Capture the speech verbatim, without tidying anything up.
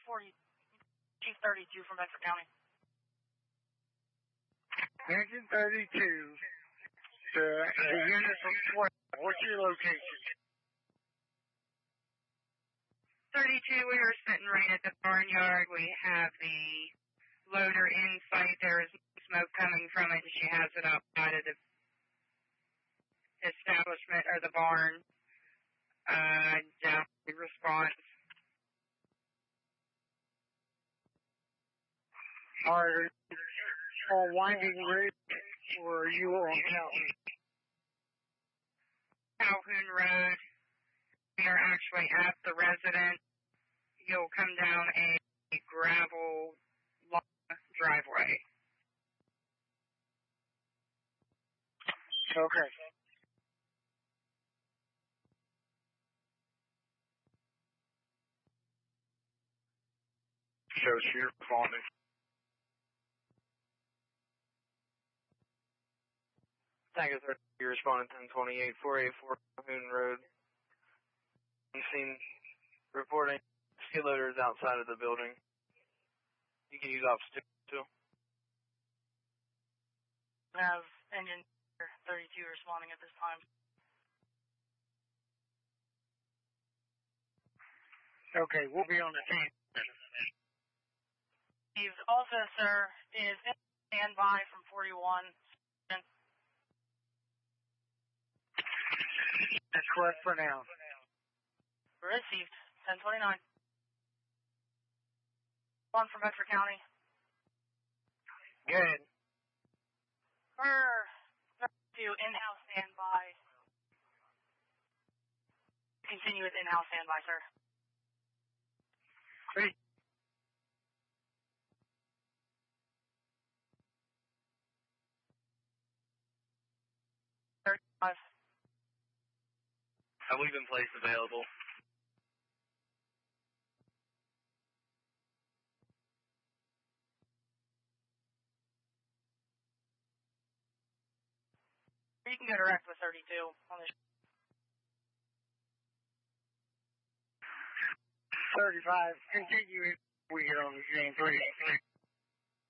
forty, Chief thirty-two from Bedford County. Engine thirty-two, the, the unit from twelve. What's your location? thirty-two, we were sitting right at the barnyard. We have the loader in sight. There is smoke coming from it, and she has it outside of the establishment or the barn. Uh, down the response. Are you on Winding Ridge, or are you on Calhoun? Calhoun Road. We are actually at the residence. You'll come down a gravel long driveway. Okay. Shows here responding. Tango thirty, you're responding ten twenty-eight, four eighty-four Calhoun Road. I'm seeing reporting skid loaders outside of the building. You can use obstacle too. We have engine thirty-two responding at this time. Okay, we'll be on the team. Steve, also, sir, is in standby from forty-one. That's correct for now. Received, ten twenty-nine. One from Bedford County. Good. We're to in-house standby. Continue with in-house standby, sir. Three. thirty-five. Have we been placed available? You can go direct with thirty-two on this. thirty-five. Continue. We get on the Jane three.